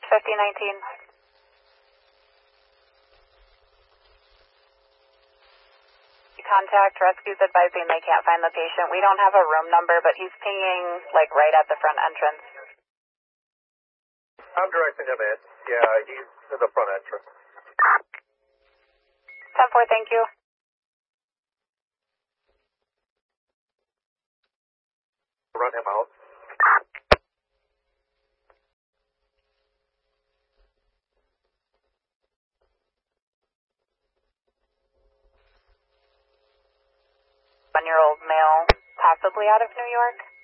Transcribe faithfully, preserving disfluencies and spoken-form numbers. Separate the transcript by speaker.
Speaker 1: fifty nineteen. Contact rescues advising they can't find the patient. We don't have a room number, but he's pinging like right at the front entrance.
Speaker 2: I'm directing him in. Yeah, he's in the front entrance.
Speaker 1: ten four, thank you.
Speaker 2: Run him out.
Speaker 1: One-year-old male, possibly out of New York.